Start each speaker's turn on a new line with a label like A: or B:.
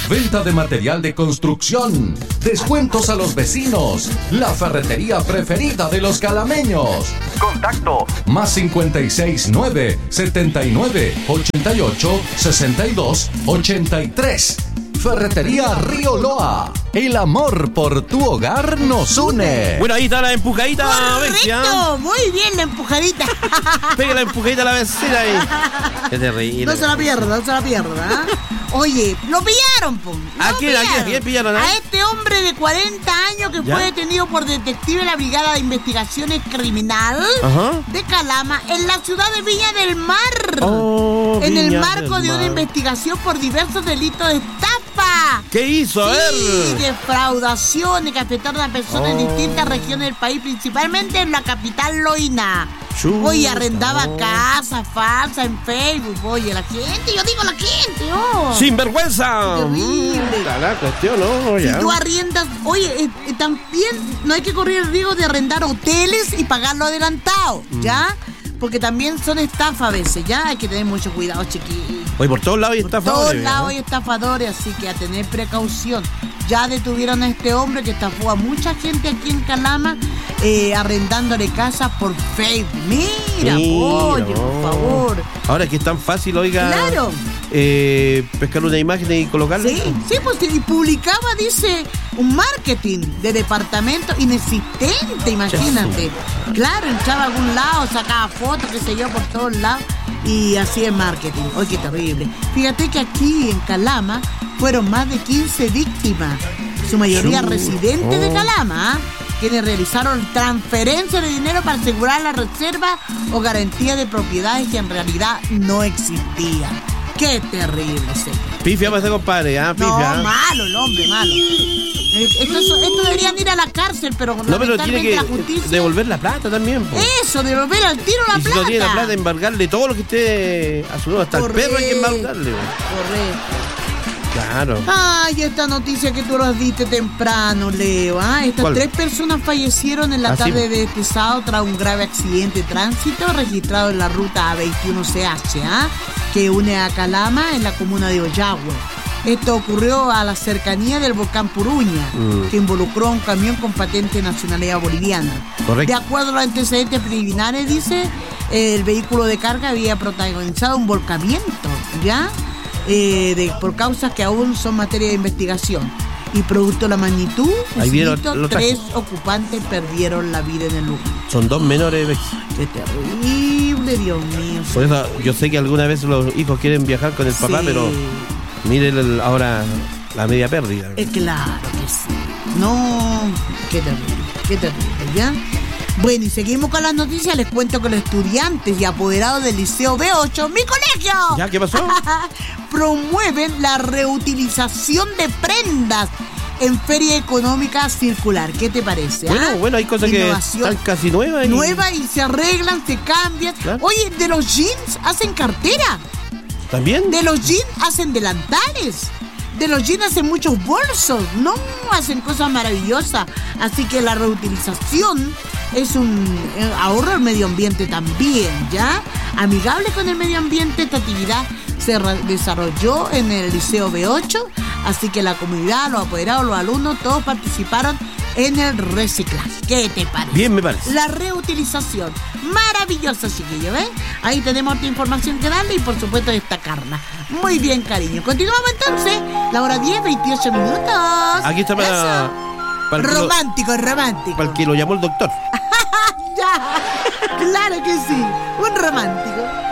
A: venta de material de construcción, descuentos a los vecinos, la ferretería preferida de los calameños. Contacto más 569 79 88 62 83. Ferretería Río Loa. El amor por tu hogar nos une.
B: Bueno, ahí está la empujadita, bestia.
C: Correcto, muy bien la empujadita.
B: Pega la empujadita a la vecina ahí. Qué terrible.
C: No se la pierda. Oye, lo pillaron, po.
B: ¿A quién pillaron?
C: A este hombre de 40 años que fue detenido por detective de la Brigada de Investigaciones Criminal de Calama en la ciudad de Viña del Mar. En el marco de una investigación por diversos delitos de estafa.
B: ¿Qué hizo? A ver.
C: Defraudaciones que afectaron a personas en distintas regiones del país, principalmente en la capital Loína. Oye, arrendaba casas falsas en Facebook. Oye, la gente,
B: ¡sinvergüenza!
C: Terrible.
B: La cuestión, ¿no?
C: Si tú arriendas, oye, también no hay que correr el riesgo de arrendar hoteles y pagarlo adelantado, ¿ya? Porque también son estafas a veces, ¿ya? Hay que tener mucho cuidado, chiquillos.
B: Oye, por todos lados hay estafadores.
C: Por todos lados hay estafadores, así que a tener precaución. Ya detuvieron a este hombre que estafó a mucha gente aquí en Calama, arrendándole casas por Facebook. Mira, oye, por favor.
B: Ahora que es tan fácil, oiga.
C: Claro.
B: Pescar una imagen y colocarla.
C: Sí, pues y publicaba, dice, un marketing de departamento inexistente, imagínate. Claro, entraba a algún lado, sacaba fotos, qué sé yo, por todos lados. Y así es marketing. Oye, qué terrible. Fíjate que aquí en Calama fueron más de 15 víctimas, su mayoría residentes de Calama, quienes realizaron transferencias de dinero para asegurar la reserva o garantía de propiedades que en realidad no existían. ¡Qué terrible, señor!
B: Pifia para ese compadre, pifia.
C: No, malo el hombre, malo. Esto deberían ir a la cárcel, pero
B: tiene que
C: la justicia...
B: devolver la plata también, po.
C: Eso, devolver al tiro la plata.
B: Si no tiene la plata, embargarle todo lo que esté a su lado, hasta el perro hay que embargarle.
C: Correcto.
B: Claro.
C: Ay, esta noticia que tú nos diste temprano, Leo. Estas 3 personas fallecieron en la tarde de este sábado tras un grave accidente de tránsito registrado en la ruta A21CH, que une a Calama en la comuna de Ollagüe. Esto ocurrió a la cercanía del volcán Puruña, que involucró a un camión con patente de nacionalidad boliviana.
B: Correcto.
C: De acuerdo a los antecedentes preliminares, dice, el vehículo de carga había protagonizado un volcamiento, ¿ya? Por causas que aún son materia de investigación. Y producto de la magnitud, 3 ocupantes perdieron la vida en el lugar.
B: Son 2 menores.
C: Qué terrible, Dios mío.
B: Por eso yo sé que alguna vez los hijos quieren viajar con el papá, pero miren ahora la media pérdida.
C: Claro que sí. No, qué terrible, ¿ya? Bueno, y seguimos con las noticias. Les cuento que los estudiantes y apoderados del Liceo B8, ¡mi colegio!
B: ¿Ya? ¿Qué pasó?
C: Promueven la reutilización de prendas en Feria Económica Circular. ¿Qué te parece?
B: Bueno, hay cosas
C: Innovación.
B: que están casi nuevas.
C: Nuevas y se arreglan, se cambian. Claro. Oye, de los jeans hacen cartera.
B: ¿También?
C: De los jeans hacen delantales. De los jeans hacen muchos bolsos. No, hacen cosas maravillosas. Así que la reutilización es un ahorro al medio ambiente también, ¿ya? Amigable con el medio ambiente, esta actividad se desarrolló en el Liceo B8, así que la comunidad, los apoderados, los alumnos, todos participaron en el reciclaje. ¿Qué te parece?
B: Bien, me parece.
C: La reutilización, maravillosa, chiquillo, ¿ves? Ahí tenemos otra información que darle y por supuesto destacarla. Muy bien, cariño. Continuamos entonces, la hora 10, 28 minutos.
B: Aquí está para
C: romántico.
B: Para el que lo llamó el doctor.
C: Ya, claro que sí, un romántico.